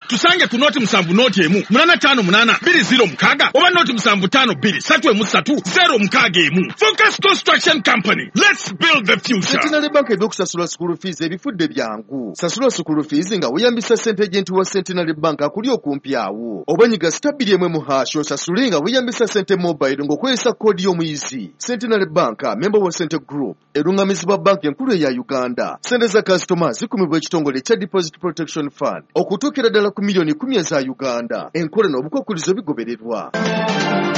tusange ku noti musanvu noti emu 85820 oba noti musanvu 52330 Focus Construction Company. Let's build the future. Centenary Bank eby'okusasula school fees ebifudde byangu. Sasula school fees nga weeyambisa ssente agent wa Centenary Bank akuli okumpi awo. Oba nyiga *1 mu hash osasule nga weeyambisa ssente mobile ng'okozesa koodi y'omuyizi. Centenary Bank, member wa Centre Group, erungamizibwa bank enkulu eya Uganda. Ssente za customer zikumibwa ekitongole kya Deposit Protection Fund okutuukira ddala ku million 10 eza Uganda. Enkola n'obukwakkulizo bigobererwa.